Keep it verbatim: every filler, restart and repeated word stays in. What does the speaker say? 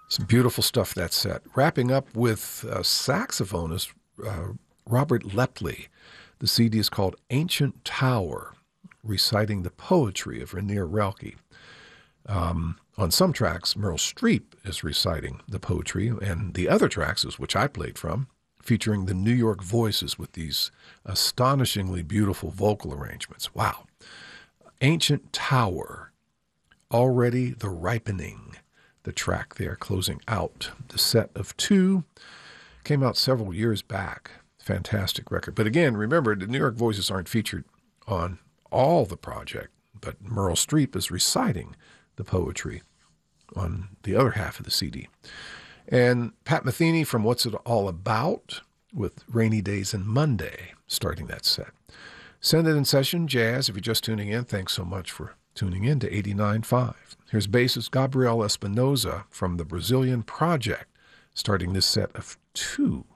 Some beautiful stuff, that set. Wrapping up with uh, saxophonist uh, Robert Lepley. The C D is called Ancient Tower, reciting the poetry of Rainier Rilke. Um, on some tracks, Meryl Streep is reciting the poetry, and the other tracks, is which I played from, featuring the New York Voices with these astonishingly beautiful vocal arrangements. Wow. Ancient Tower, Already the Ripening, the track there closing out the set of two. Came out several years back. Fantastic record. But again, remember, the New York Voices aren't featured on all the project, but Meryl Streep is reciting the poetry on the other half of the C D. And Pat Metheny from What's It All About with Rainy Days and Monday starting that set. Send It in Session Jazz. If you're just tuning in, thanks so much for tuning in to eighty-nine point five. Here's bassist Gabriel Espinosa from the Brazilian Project starting this set of two.